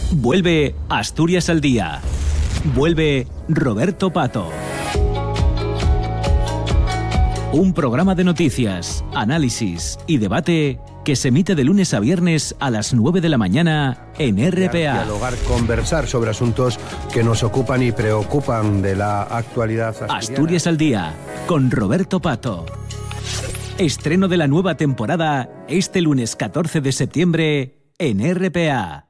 Vuelve Asturias al Día. Vuelve Roberto Pato. Un programa de noticias, análisis y debate que se emite de lunes a viernes a las 9 de la mañana en RPA. Dialogar, conversar sobre asuntos que nos ocupan y preocupan de la actualidad asturiana. Asturias al Día, con Roberto Pato. Estreno de la nueva temporada este lunes 14 de septiembre en RPA.